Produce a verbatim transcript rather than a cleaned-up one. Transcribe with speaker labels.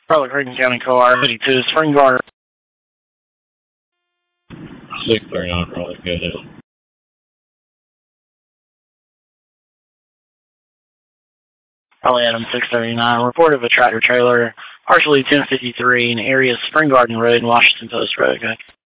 Speaker 1: Charlotte Reagan County Co R fifty-two, Spring Garden.
Speaker 2: six thirty-nine, probably go ahead.
Speaker 1: Probably Adam six thirty-nine. Report of a tractor trailer, partially ten fifty-three in the area of Spring Garden Road and Washington Post Road. Okay.